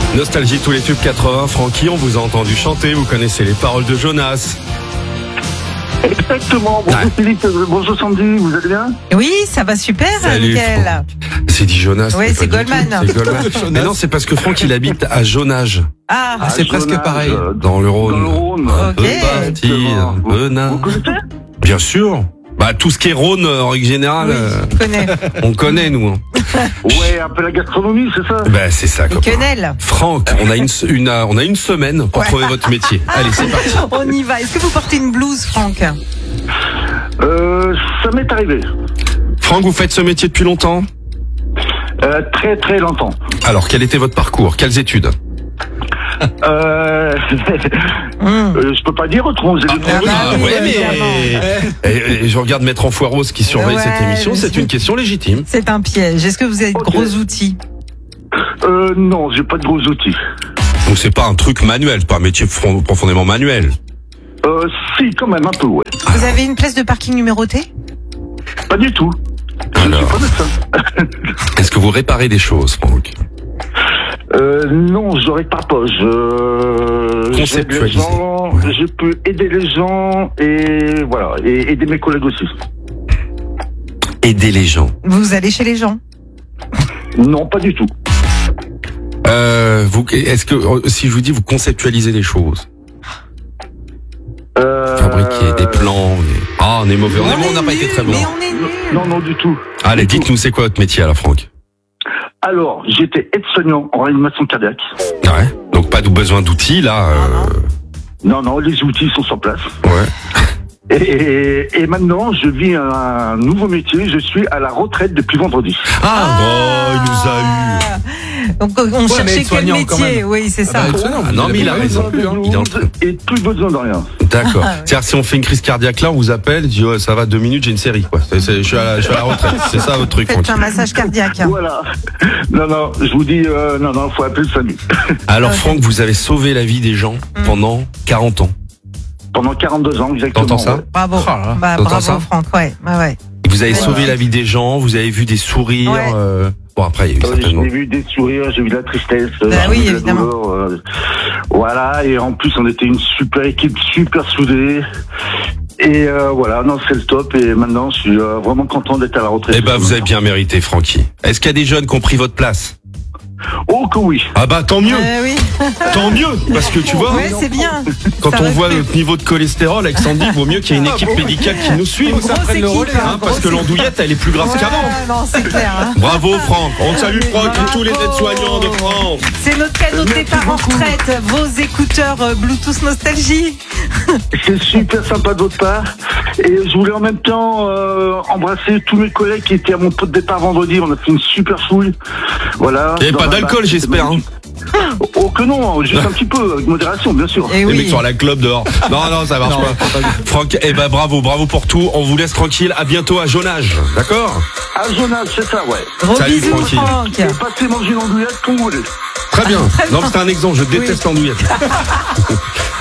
Nostalgie, tous les tubes 80. Francky, on vous a entendu chanter, vous connaissez les paroles de Jonas. Exactement. Bonjour Philippe, bonjour Sandy, vous allez bien? Oui, ça va super, Salut, Mickaël. Franck. C'est dit Jonas. Oui, c'est pas du Goldman. tout. C'est Goldman. Mais non, c'est parce que Franck, il habite à Jonage, Ah, C'est presque Jonas, pareil. dans le Rhône. Dans le Rhône. Ok. Exactement. Vous connaissez? Bien sûr. Bah, tout ce qui est Rhône, en règle générale, je connais. on connaît, nous. Hein. Ouais, un peu la gastronomie, c'est ça? Bah, c'est ça, Et copain. quenelle. Franck, on a une semaine pour trouver votre métier. Allez, c'est parti. On y va. Est-ce que vous portez une blouse, Franck? Ça m'est arrivé. Franck, vous faites ce métier depuis longtemps? Très très longtemps. Alors, quel était votre parcours? Quelles études? Je peux pas dire autrement. J'ai des problèmes. bah oui, ouais, évidemment. et je regarde Maître Enfoiros qui surveille Ouais, cette émission. C'est mais une question légitime. C'est un piège. Est-ce que vous avez de Ok. gros outils? Non, j'ai pas de gros outils. Donc, c'est pas un truc manuel, pas un métier profondément manuel. Si, quand même, un peu, ouais. Vous avez une place de parking numérotée? Pas du tout. Je Alors. suis pas médecin. Est-ce que vous réparez des choses, Franck? Non, je répare pas. J'aide les Conceptualiser. gens, Ouais. je peux aider les gens et voilà, et aider mes collègues aussi. Aider les gens. Vous allez chez les gens? Non, pas du tout. Est-ce que, si je vous dis, vous conceptualisez des choses? Fabriquer des plans. Ah, on est mauvais. On n'a pas été très bon. Mais on est nuls. Non, non, du tout. Allez, dites-nous, c'est quoi votre métier, alors, Franck? Alors, j'étais aide-soignant en réanimation cardiaque. Ouais. Donc, pas de besoin d'outils, là. Non, non, les outils sont sur place. Ouais. Et maintenant, je vis un nouveau métier. Je suis à la retraite depuis vendredi. Ah, oh, il nous a eu. Donc on mais cherchait quel aide-soignant, quand métier? même. Oui, c'est ça. Ah, non, mais il a raison. Il est en train. Et plus besoin de rien. D'accord. Ah, ouais. C'est-à-dire, si on fait une crise cardiaque là, on vous appelle, dit, ouais, ça va 2 minutes, j'ai une série, quoi. Je suis à la retraite. C'est ça votre truc, Faites Franck. un massage cardiaque. Voilà. Non, non, je vous dis, non, faut appeler le SAMU. Alors, Ok. Franck, vous avez sauvé la vie des gens pendant 40 ans. Pendant 42 ans, exactement. T'entends ça? ouais. Bravo. Oh là là. Bah, T'entends bravo, ça Franck. Ouais, ouais. Vous avez Ouais. sauvé la vie des gens, vous avez vu des sourires. Ouais. Bon, après, il y a eu certainement. J'ai vu des sourires, j'ai vu la tristesse, Bah j'ai oui, vu la évidemment. douleur, voilà, et en plus, on était une super équipe, super soudée. Et voilà, non, c'est le top. Et maintenant, je suis vraiment content d'être à la retraite. Eh ben, vous avez bien mérité, Francky. Est-ce qu'il y a des jeunes qui ont pris votre place? Oh que oui. Ah bah, tant mieux. Oui. Tant mieux. Parce que tu vois, Ouais, c'est bien. quand Ça on voit recrute. notre niveau de cholestérol avec Sandy, il vaut mieux qu'il y ait une équipe médicale qui nous suive. Grosse prenne le équipe, relais, hein, Parce que grosse l'andouillette, elle est plus grasse équipe. qu'avant. Ouais, non, c'est clair. Hein. Bravo, Franck. On salue Franck et tous les Bravo. aides-soignants de France. C'est notre cadeau de départ en retraite. Vos écouteurs Bluetooth Nostalgie. C'est super sympa de votre part. Et je voulais en même temps embrasser tous mes collègues qui étaient à mon pot de départ vendredi. On a fait une super fouille. Voilà. Il n'y avait Dans pas la d'alcool, barre, j'espère. Hein. Oh que non, juste un petit peu, avec modération, bien sûr. Et Les mecs oui. sont à la club dehors. Non, ça marche pas. Franck, eh ben bravo pour tout. On vous laisse tranquille. À bientôt à Jonage. D'accord? À Jonas, c'est ça, ouais. Gros Salut, bisous, tranquille. Franck. Et passez manger une andouillette comme vous voulez. Très bien. Non, c'est un exemple. Je déteste l'andouillette.